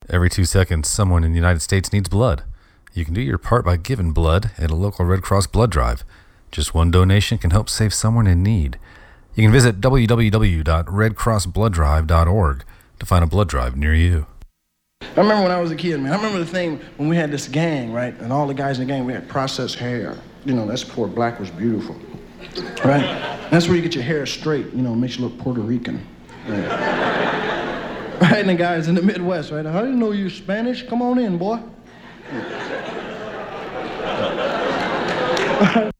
Every 2 seconds, someone in the United States needs blood. You can do your part by giving blood at a local Red Cross blood drive. Just one donation can help save someone in need. You can visit www.redcrossblooddrive.org to find a blood drive near you. I remember when I was a kid, man. I remember the thing when we had this gang, right? And all the guys in the gang, we had processed hair. You know, that's before black was beautiful, right? That's where you get your hair straight, you know, makes you look Puerto Rican. Right? Right, and the guys in the Midwest, right? I didn't know you Spanish. Come on in, boy.